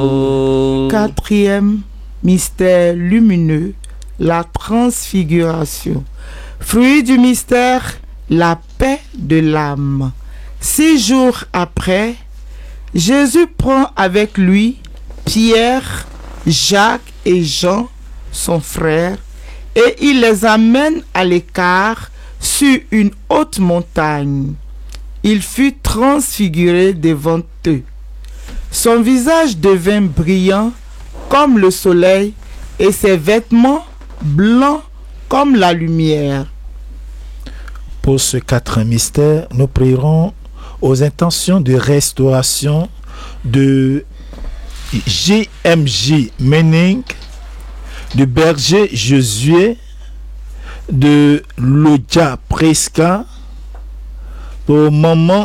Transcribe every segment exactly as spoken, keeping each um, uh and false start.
Quatrième mystère lumineux, la transfiguration. Fruit du mystère, la paix de l'âme. Six jours après, Jésus prend avec lui Pierre, Jacques et Jean, son frère, et il les amène à l'écart sur une haute montagne. Il fut transfiguré devant eux. Son visage devint brillant comme le soleil et ses vêtements blancs comme la lumière. Pour ce quatrième mystère, nous prierons aux intentions de restauration de J M J Menning, de Berger Josué, de Lodia Preska, pour maman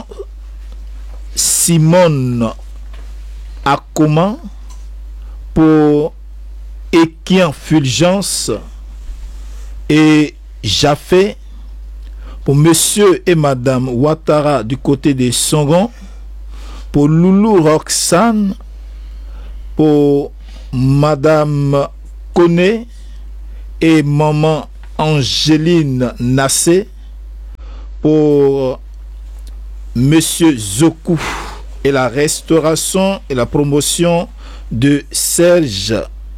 Simone Akoma, pour Ekian Fulgence et Jaffé, pour monsieur et madame Ouattara du côté des Songon, pour Loulou Roxane, pour madame Koné et maman Angéline Nassé, pour monsieur Zokou et la restauration et la promotion de Serge.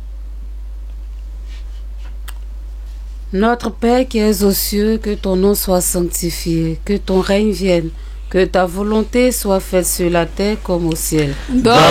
Notre Père qui es aux cieux, que ton nom soit sanctifié, que ton règne vienne, que ta volonté soit faite sur la terre comme au ciel. Donne